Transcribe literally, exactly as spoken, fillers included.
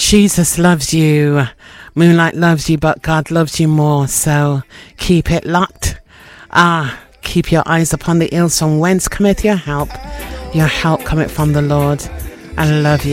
Jesus loves you. Moonlight loves you, but God loves you more. So keep it locked. Ah, keep your eyes upon the hills from whence cometh your help. Your help cometh from the Lord. I love you.